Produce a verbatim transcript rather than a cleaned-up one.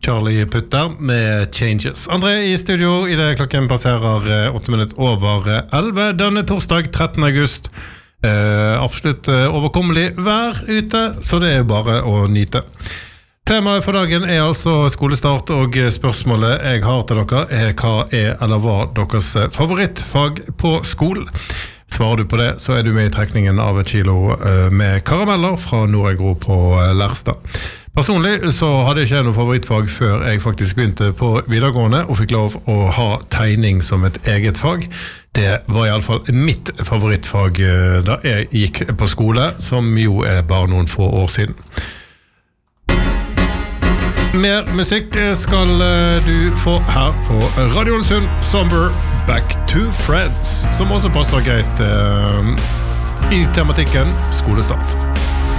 Charlie Putter med Changes. André i studio i det klokken passerer åtte minutter over elleve denne torsdag trettende august. Eh, absolutt overkommelig vær ute, så det er bare å nyte. Temaet for dagen er altså skolestart, og spørsmålet jeg har til dere er hva er eller var deres favorittfag på skolen? Svarer du på det, så er du med i trekningen av et kilo med karameller fra Noregro på Lærstad. Personlig så hadde jeg ikke noe favorittfag før jeg faktisk begynte på videregående og fikk lov å ha tegning som et eget fag. Det var i alle fall mitt favorittfag da jeg gikk på skole, som jo er bare noen få år siden. Mer musikk skal du få her på Radio Ålesund, Somber Back to Friends, som også passer greit uh, i tematikken skolestart.